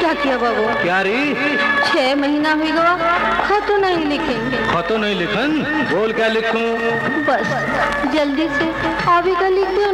क्या किया बाबू? क्या री? 6 महीना हुई गवा, खतो नहीं लिखेंगे। खतो नहीं लिखन? बोल क्या लिखूं? बस जल्दी से अभी का लिख दो